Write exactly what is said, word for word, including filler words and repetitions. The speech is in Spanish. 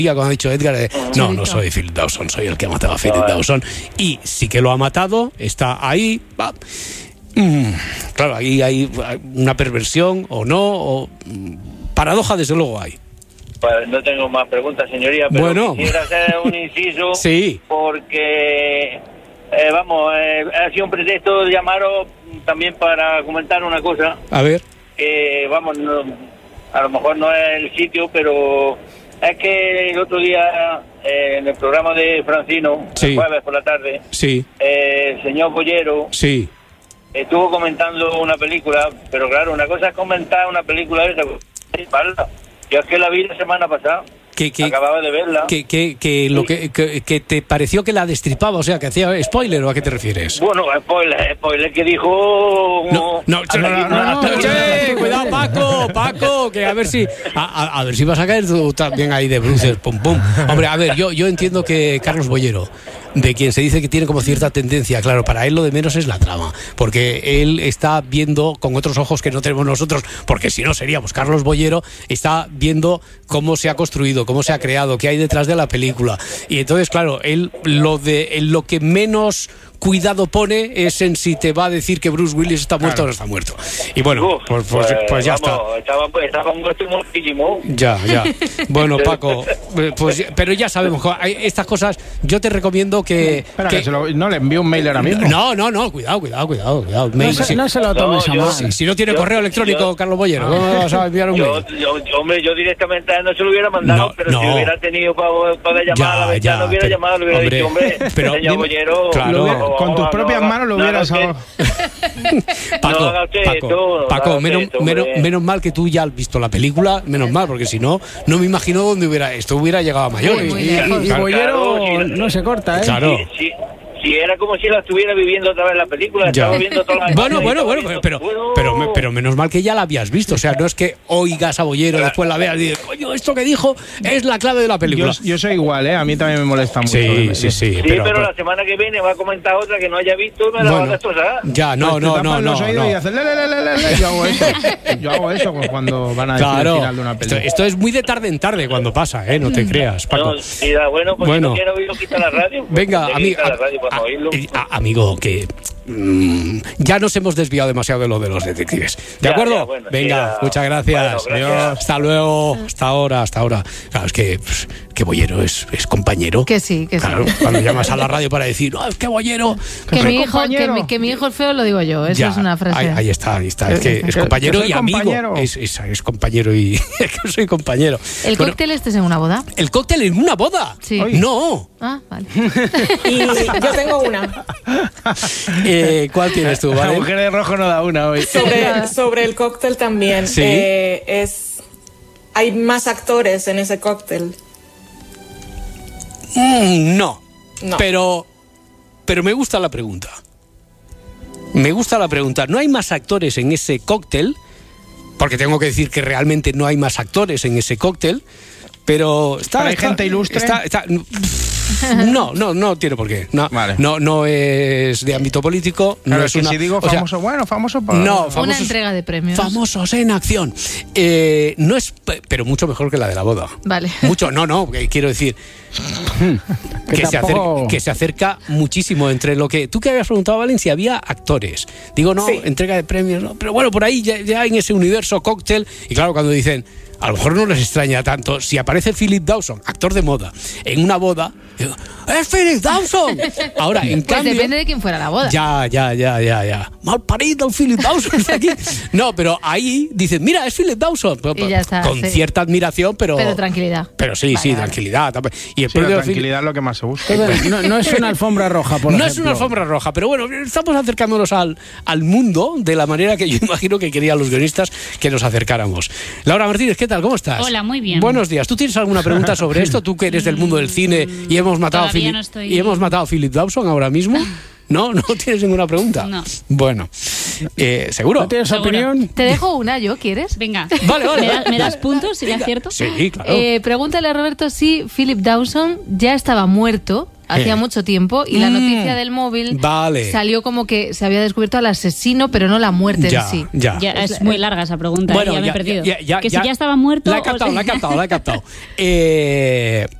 cuando ha dicho Edgar, eh, no, no soy Philip Dawson, soy el que ha matado a Philip no, Dawson. Y sí que lo ha matado, está ahí. Va. Mm, claro, ahí hay una perversión o no, o paradoja desde luego hay. Pues no tengo más preguntas, señoría, pero bueno. quisiera hacer un inciso. Sí. Porque, eh, vamos, eh, ha sido un pretexto de llamaros también para comentar una cosa. A ver. Que, vamos, no, a lo mejor no es el sitio, pero es que el otro día, eh, en el programa de Francino, sí. el jueves por la tarde, sí. eh, el señor Bollero sí. estuvo comentando una película, pero claro, una cosa es comentar una película de esa. Yo es que la vi la semana pasada. Que, que, acababa de verla. Que, que, que lo que, que, que te pareció que la destripaba, o sea, que hacía spoiler, ¿o a qué te refieres? Bueno, spoiler, spoiler que dijo... No, no, no, no, no, no, che, cuidado, Paco, Paco, que a ver si a, a, a ver si vas a caer tú también ahí de bruces, pum, pum. Hombre, a ver, yo, yo entiendo que Carlos Bollero, de quien se dice que tiene como cierta tendencia, claro, para él lo de menos es la trama, porque él está viendo con otros ojos que no tenemos nosotros, porque si no seríamos Carlos Bollero, está viendo cómo se ha construido, cómo se ha creado, qué hay detrás de la película. Y entonces, claro, él lo de él, lo que menos cuidado pone es en si te va a decir que Bruce Willis está muerto claro. o no está muerto. Y bueno, Uf, pues, pues, pues ya vamos, está. Estaba, estaba muertísimo. Ya, ya. Bueno, Paco, pues, pero ya sabemos, estas cosas, yo te recomiendo que... Espera, que, que se lo, no le envío un mail ahora mismo. No, no, no, cuidado, cuidado, cuidado. cuidado. Mail, no, se, si, no se lo tomes no, a mal. Si, si no tiene yo, correo electrónico, yo, Carlos Bollero, ¿cómo no vas a enviar un yo, mail? Yo, yo, hombre, yo directamente no se lo hubiera mandado, no, pero no. si hubiera tenido para, para llamar ya, a la ventana, ya, no hubiera pero, llamado, le hubiera hombre, dicho, hombre, pero, señor Bollero... Claro, hubiera, con tus propias manos lo hubieras... No, Paco, no haga usted Paco, esto, Paco no menos, esto, menos, menos mal que tú ya has visto la película, menos mal, porque si no, no me imagino dónde hubiera esto hubiera llegado a mayores. Y, y, y, y Bollero claro, no se corta, ¿eh? Claro. Sí, sí. Si era como si la estuviera viviendo otra vez la película, ya. Estaba viendo toda la Bueno, bueno, bueno, viendo, pero, bueno. pero, pero menos mal que ya la habías visto. O sea, no es que oigas a Bollero, claro. después la veas y dices, coño, esto que dijo es la clave de la película. Yo, yo soy igual, ¿eh? A mí también me molesta mucho. Sí, sí, sí. Sí, pero, pero la semana que viene va a comentar otra que no haya visto y me la bueno, va a destrozar. Ya, no, pues no, no, no. no. Y haces, le, le, le, le, le. Yo hago eso. Yo hago eso cuando van a decir claro. el final de una película. Esto, esto es muy de tarde en tarde cuando pasa, ¿eh? No te creas, Paco. No, mira, bueno, pues bueno. Si no quiero oírlo, quita la radio. Pues venga, amigo. Amigo, que mmm, ya nos hemos desviado demasiado de lo de los detectives. ¿De ya, acuerdo? Ya, bueno, venga, sí, muchas gracias. Bueno, gracias. Hasta luego, hasta ahora, hasta ahora. Claro, es que, pues, que Bollero es, es compañero. Que sí, que claro, sí. Cuando llamas a la radio para decir, no, es que Bollero. Que, que, mi hijo, que, mi, que mi hijo es feo, lo digo yo. Eso ya, es una frase. Ahí, ahí está, ahí está. Es que es compañero que y compañero. amigo. Es, es, es compañero y. Es que soy compañero. ¿El bueno, cóctel este es en una boda? ¿El cóctel en una boda? Sí. No. Ah, vale. Y yo tengo una. Eh, ¿Cuál tienes tú, vale? La mujer de rojo no da una hoy. Sobre, sobre el cóctel también. ¿Sí? Eh, es, hay más actores en ese cóctel. Mm, no. No. Pero, pero me gusta la pregunta. Me gusta la pregunta. No hay más actores en ese cóctel, porque tengo que decir que realmente no hay más actores en ese cóctel, pero está... ¿Pero hay está, gente ilustre? Está, está, no, no, no tiene por qué. No, vale. no, no es de ámbito político. Claro, no es es que una, si digo o sea, famoso, bueno, famoso para... No, famosos, una entrega de premios. Famosos en acción. Eh, no es, pero mucho mejor que la de la boda. Vale. Mucho, no, no, quiero decir... que, que, se tampoco... acerca, que se acerca muchísimo entre lo que... Tú que habías preguntado, Valen, si había actores. Digo, no, sí. entrega de premios, no. Pero bueno, por ahí ya, ya en ese universo cóctel, y claro, cuando dicen... A lo mejor no les extraña tanto. Si aparece Philip Dawson, actor de moda, en una boda, digo, ¡es Philip Dawson! Ahora, en pues cambio... depende de quién fuera la boda. Ya, ya, ya, ya, ya. Mal parido Philip Dawson está aquí. No, pero ahí dicen, mira, es Philip Dawson. Y ya está, con sí. cierta admiración, pero... Pero tranquilidad. Pero sí, vale, sí, vale. tranquilidad. Y el sí, la tranquilidad Philip... es lo que más se busca. No, no es una alfombra roja, por No ejemplo. es una alfombra roja, pero bueno, estamos acercándonos al, al mundo de la manera que yo imagino que querían los guionistas que nos acercáramos. Laura Martínez, ¿qué tal? ¿Cómo estás? Hola, muy bien. Buenos días. ¿Tú tienes alguna pregunta sobre esto? Tú que eres del mundo del cine y hemos matado, a Philip, no estoy... y hemos matado a Philip Dawson ahora mismo. ¿No? ¿No tienes ninguna pregunta? No. Bueno, eh, ¿seguro? ¿No tienes ¿Seguro? opinión? Te dejo una, ¿yo? ¿Quieres? Venga. Vale, vale. ¿Me, da, ¿me das puntos si le acierto? Sí, claro. Eh, pregúntale a Roberto si Philip Dawson ya estaba muerto hacía eh. mucho tiempo y la Mm. noticia del móvil Vale. salió como que se había descubierto al asesino, pero no la muerte Ya, en sí. ya. Ya, es muy larga esa pregunta, Bueno, ¿eh? ya, ya, me he perdido. ya, ya, que ya, si ya estaba muerto... La he o- captado, la he captado, la he captado. Eh,